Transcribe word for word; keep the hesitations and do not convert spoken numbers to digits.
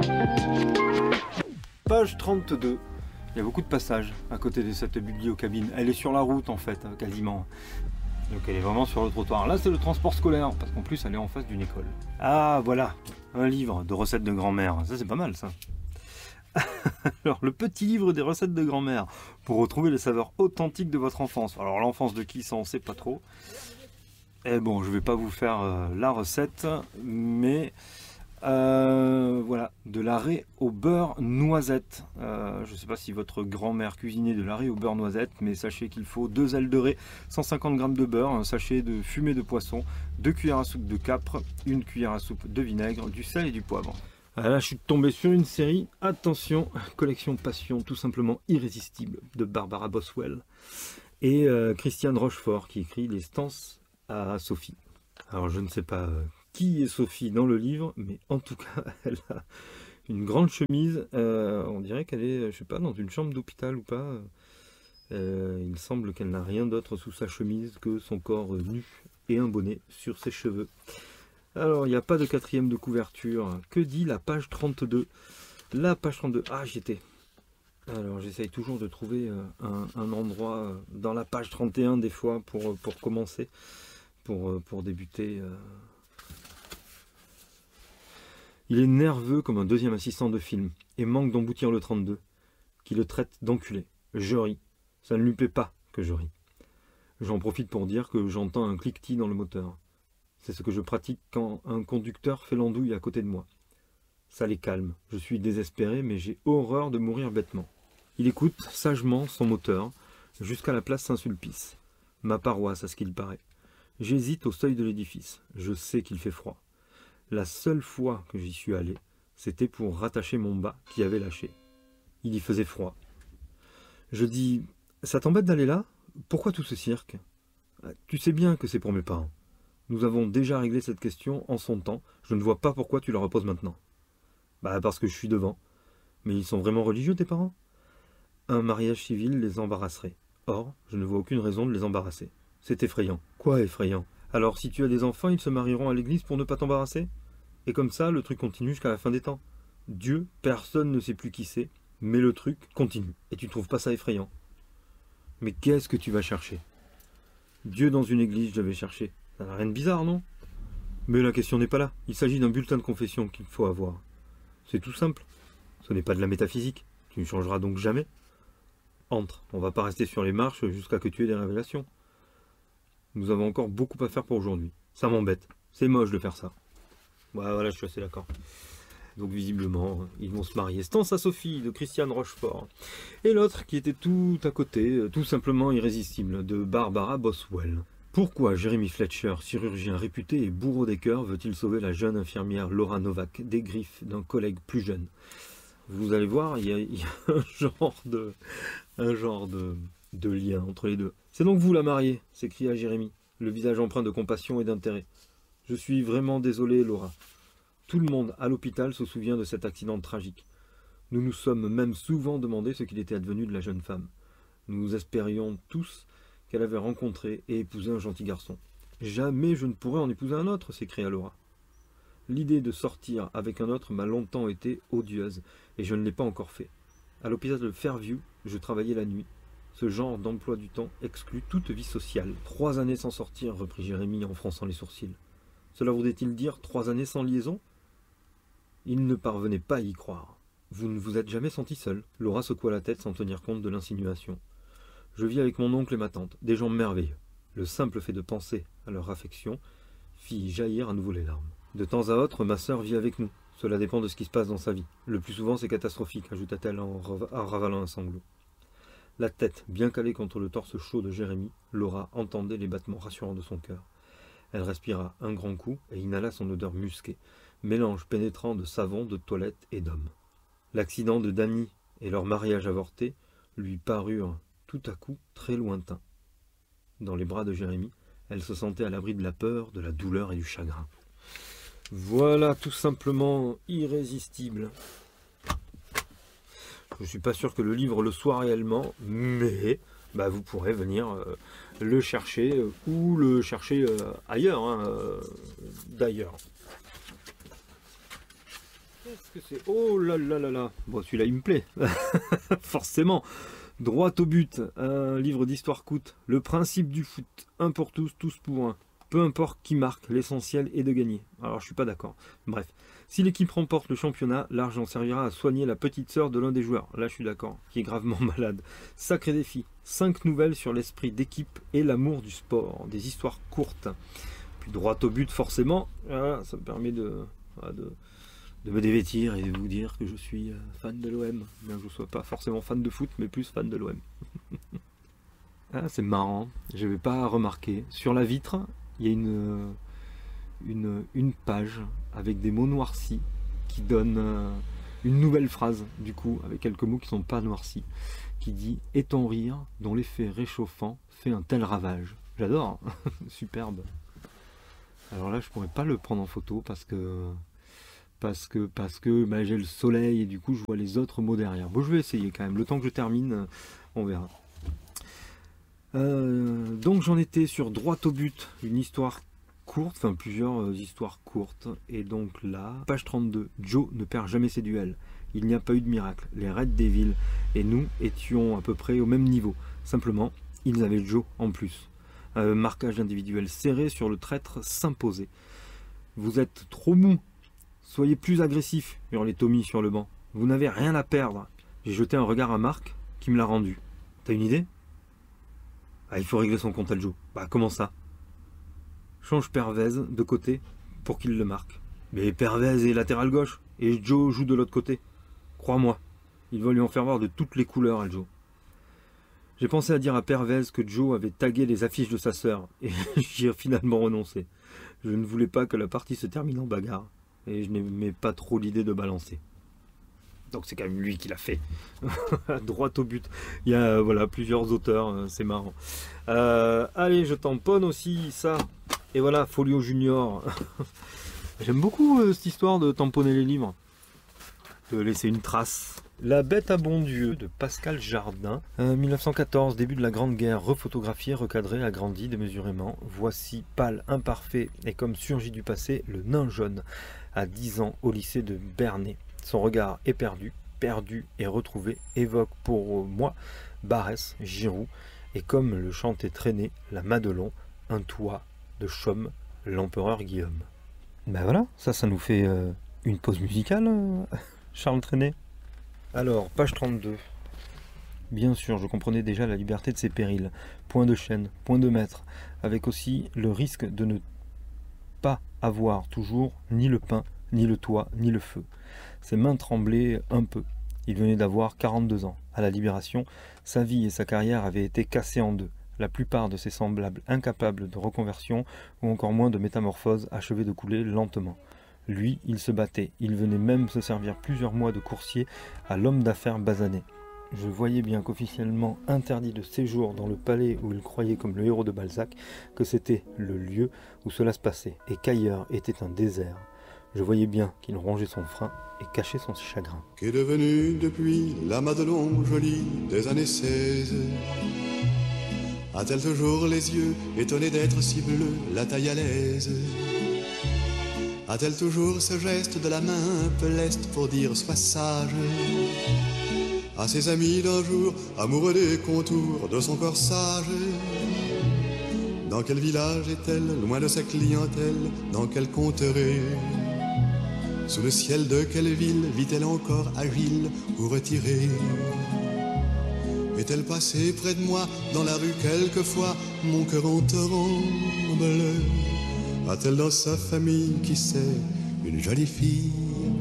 Page trente-deux. Il y a beaucoup de passages à côté de cette bibliocabine. Elle est sur la route en fait, quasiment. Donc elle est vraiment sur le trottoir. Là c'est le transport scolaire, parce qu'en plus elle est en face d'une école. Ah voilà, un livre de recettes de grand-mère. Ça c'est pas mal ça. Alors le petit livre des recettes de grand-mère, pour retrouver les saveurs authentiques de votre enfance. Alors l'enfance de qui ça on sait pas trop. Et bon, je vais pas vous faire euh, la recette, mais... Euh, voilà, de la raie au beurre noisette. Euh, je ne sais pas si votre grand-mère cuisinait de la raie au beurre noisette, mais sachez qu'il faut deux ailes de raie, cent cinquante grammes de beurre, un sachet de fumée de poisson, deux cuillères à soupe de capre, une cuillère à soupe de vinaigre, du sel et du poivre. Ah là, je suis tombé sur une série, attention, collection Passion, tout simplement irrésistible, de Barbara Boswell et euh, Christiane Rochefort qui écrit les stances à Sophie. Alors je ne sais pas... Euh, qui est Sophie dans le livre, mais en tout cas, elle a une grande chemise. Euh, on dirait qu'elle est, je sais pas, dans une chambre d'hôpital ou pas. Euh, il semble qu'elle n'a rien d'autre sous sa chemise que son corps nu et un bonnet sur ses cheveux. Alors, il n'y a pas de quatrième de couverture. Que dit la page trente-deux? La page trente-deux. Ah, j'y étais. Alors, j'essaye toujours de trouver un, un endroit dans la page trente et un des fois pour, pour commencer, pour, pour débuter... Il est nerveux comme un deuxième assistant de film, et manque d'emboutir le trente-deux, qui le traite d'enculé. Je ris. Ça ne lui plaît pas que je ris. J'en profite pour dire que j'entends un cliquetis dans le moteur. C'est ce que je pratique quand un conducteur fait l'andouille à côté de moi. Ça les calme. Je suis désespéré, mais j'ai horreur de mourir bêtement. Il écoute sagement son moteur, jusqu'à la place Saint-Sulpice. Ma paroisse, à ce qu'il paraît. J'hésite au seuil de l'édifice. Je sais qu'il fait froid. La seule fois que j'y suis allé, c'était pour rattacher mon bas qui avait lâché. Il y faisait froid. Je dis, ça t'embête d'aller là? Pourquoi tout ce cirque? Tu sais bien que c'est pour mes parents. Nous avons déjà réglé cette question en son temps, je ne vois pas pourquoi tu la reposes maintenant. Bah parce que je suis devant. Mais ils sont vraiment religieux tes parents? Un mariage civil les embarrasserait. Or, je ne vois aucune raison de les embarrasser. C'est effrayant. Quoi effrayant? Alors si tu as des enfants, ils se marieront à l'église pour ne pas t'embarrasser? Et comme ça, le truc continue jusqu'à la fin des temps. Dieu, personne ne sait plus qui c'est, mais le truc continue. Et tu trouves pas ça effrayant? Mais qu'est-ce que tu vas chercher? Dieu dans une église, je vais chercher. Ça n'a rien de bizarre, non? Mais la question n'est pas là. Il s'agit d'un bulletin de confession qu'il faut avoir. C'est tout simple. Ce n'est pas de la métaphysique. Tu ne changeras donc jamais. Entre. On va pas rester sur les marches jusqu'à que tu aies des révélations. Nous avons encore beaucoup à faire pour aujourd'hui. Ça m'embête. C'est moche de faire ça. Ouais, voilà, je suis assez d'accord. Donc visiblement, ils vont se marier. Stance à Sophie de Christiane Rochefort. Et l'autre qui était tout à côté, tout simplement irrésistible, de Barbara Boswell. Pourquoi Jérémy Fletcher, chirurgien réputé et bourreau des cœurs, veut-il sauver la jeune infirmière Laura Novak des griffes d'un collègue plus jeune? Vous allez voir, il y a, il y a un genre de, un genre de, de lien entre les deux. C'est donc vous la mariée, s'écria Jérémy, le visage empreint de compassion et d'intérêt. Je suis vraiment désolé, Laura. Tout le monde à l'hôpital se souvient de cet accident tragique. Nous nous sommes même souvent demandé ce qu'il était advenu de la jeune femme. Nous espérions tous qu'elle avait rencontré et épousé un gentil garçon. Jamais je ne pourrais en épouser un autre, s'écria Laura. L'idée de sortir avec un autre m'a longtemps été odieuse, et je ne l'ai pas encore fait. À l'hôpital de Fairview, je travaillais la nuit. Ce genre d'emploi du temps exclut toute vie sociale. Trois années sans sortir, reprit Jérémy en fronçant les sourcils. Cela voudrait-il dire trois années sans liaison? Il ne parvenait pas à y croire. Vous ne vous êtes jamais senti seul? Laura secoua la tête sans tenir compte de l'insinuation. Je vis avec mon oncle et ma tante, des gens merveilleux. Le simple fait de penser à leur affection fit jaillir à nouveau les larmes. De temps à autre, ma sœur vit avec nous. Cela dépend de ce qui se passe dans sa vie. Le plus souvent, c'est catastrophique, ajouta-t-elle en, en ravalant un sanglot. La tête bien calée contre le torse chaud de Jérémy, Laura entendait les battements rassurants de son cœur. Elle respira un grand coup et inhala son odeur musquée, mélange pénétrant de savon, de toilette et d'homme. L'accident de Dany et leur mariage avorté lui parurent tout à coup très lointains. Dans les bras de Jérémy, elle se sentait à l'abri de la peur, de la douleur et du chagrin. Voilà, tout simplement irrésistible. Je ne suis pas sûr que le livre le soit réellement, mais bah, vous pourrez venir euh, le chercher euh, ou le chercher euh, ailleurs, hein, euh, d'ailleurs. Qu'est-ce que c'est? Oh là là là là. Bon, celui-là, il me plaît. Forcément. Droit au but. Un livre d'histoire coûte. Le principe du foot. Un pour tous, tous pour un. Peu importe qui marque, l'essentiel est de gagner. Alors, je suis pas d'accord. Bref. Si l'équipe remporte le championnat, l'argent servira à soigner la petite sœur de l'un des joueurs. Là, je suis d'accord. Qui est gravement malade. Sacré défi. Cinq nouvelles sur l'esprit d'équipe et l'amour du sport. Des histoires courtes. Puis droit au but, forcément. Voilà, ça me permet de... Voilà, de de me dévêtir et de vous dire que je suis fan de l'O M. Bien que je ne sois pas forcément fan de foot, mais plus fan de l'O M. Ah, c'est marrant, je n'avais pas remarqué. Sur la vitre, il y a une, une, une page avec des mots noircis qui donne une nouvelle phrase, du coup, avec quelques mots qui ne sont pas noircis, qui dit « Et ton rire, dont l'effet réchauffant fait un tel ravage ». J'adore, superbe. Alors là, je ne pourrais pas le prendre en photo parce que... parce que, parce que bah, j'ai le soleil et du coup je vois les autres mots derrière. Bon, je vais essayer quand même, le temps que je termine, on verra. Euh, donc j'en étais sur droit au but, une histoire courte, enfin plusieurs histoires courtes, et donc là, page trente-deux, Joe ne perd jamais ses duels. Il n'y a pas eu de miracle, les Red Devils et nous étions à peu près au même niveau, simplement ils avaient Joe en plus. Un marquage individuel serré sur le traître s'imposait. Vous êtes trop mou. Soyez plus agressif, hurlait Tommy sur le banc. Vous n'avez rien à perdre. J'ai jeté un regard à Marc, qui me l'a rendu. T'as une idée? Ah, il faut régler son compte à Joe. Bah, comment ça? Change Pervez de côté pour qu'il le marque. Mais Pervez est latéral gauche, et Joe joue de l'autre côté. Crois-moi, il va lui en faire voir de toutes les couleurs à Joe. J'ai pensé à dire à Pervez que Joe avait tagué les affiches de sa sœur, et j'y ai finalement renoncé. Je ne voulais pas que la partie se termine en bagarre. Et je n'aimais pas trop l'idée de balancer. Donc c'est quand même lui qui l'a fait. Droit au but. Il y a voilà, plusieurs auteurs, c'est marrant. Euh, allez, je tamponne aussi ça. Et voilà, Folio Junior. J'aime beaucoup euh, cette histoire de tamponner les livres. De laisser une trace. La bête à bon Dieu de Pascal Jardin. Euh, mille neuf cent quatorze, début de la Grande Guerre, refotographié, recadré, agrandi démesurément. Voici, pâle, imparfait et comme surgi du passé, le nain jaune. À dix ans au lycée de Bernay. Son regard est perdu, perdu et retrouvé, évoque pour moi Barès, Giroud, et comme le chantait Traîné, la Madelon, un toit de Chaume, l'empereur Guillaume. Ben voilà, ça, ça nous fait euh, une pause musicale, euh, Charles Traîné. Alors, page trente-deux. Bien sûr, je comprenais déjà la liberté de ses périls. Point de chaîne, point de maître, avec aussi le risque de ne pas avoir toujours ni le pain, ni le toit, ni le feu. Ses mains tremblaient un peu. Il venait d'avoir quarante-deux ans. À la Libération, sa vie et sa carrière avaient été cassées en deux. La plupart de ses semblables incapables de reconversion ou encore moins de métamorphose achevaient de couler lentement. Lui, il se battait. Il venait même se servir plusieurs mois de coursier à l'homme d'affaires basané. Je voyais bien qu'officiellement interdit de séjour dans le palais où il croyait comme le héros de Balzac que c'était le lieu où cela se passait et qu'ailleurs était un désert. Je voyais bien qu'il rongeait son frein et cachait son chagrin. Qu'est devenue depuis la Madelon jolie des années seize? A-t-elle toujours les yeux étonnés d'être si bleus, la taille à l'aise? A-t-elle toujours ce geste de la main un peu leste pour dire sois sage à ses amis d'un jour, amoureux des contours de son corsage? Dans quel village est-elle, loin de sa clientèle? Dans quel contrée? Sous le ciel de quelle ville vit-elle encore agile ou retirée? Est-elle passée près de moi dans la rue quelquefois? Mon cœur en tremble. A-t-elle dans sa famille, qui sait, une jolie fille